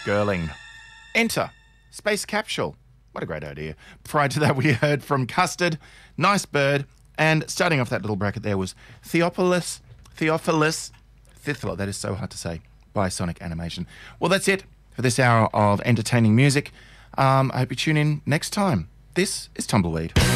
Girling. Enter Space Capsule. What a great idea. Prior to that, we heard from Custard, Nice Bird, and starting off that little bracket there was Theophilus, Thithler, that is so hard to say, by Sonic Animation. Well, that's it for this hour of entertaining music. I hope you tune in next time. This is Tumbleweed.